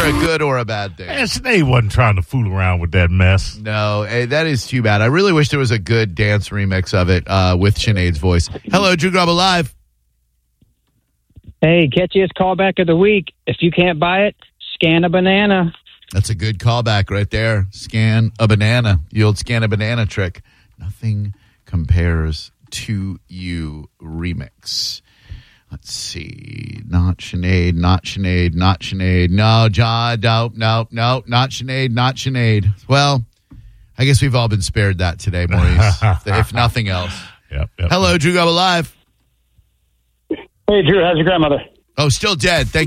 a good or a bad thing? Man, Sinead wasn't trying to fool around with that mess. No, that is too bad. I really wish there was a good dance remix of it with Sinead's voice. Hello, Drew Garabo Live. Hey, catchiest callback of the week. If you can't buy it, scan a banana. That's a good callback right there. Scan a banana. The old scan a banana trick. Nothing compares to you remix. Let's see. Not Sinead, not Sinead, not Sinead. No, John, no, not Sinead, not Sinead. Well, I guess we've all been spared that today, Maurice, if nothing else. Yep. Hello, Drew Garabo Live. Hey, Drew, how's your grandmother? Oh, still dead. Thank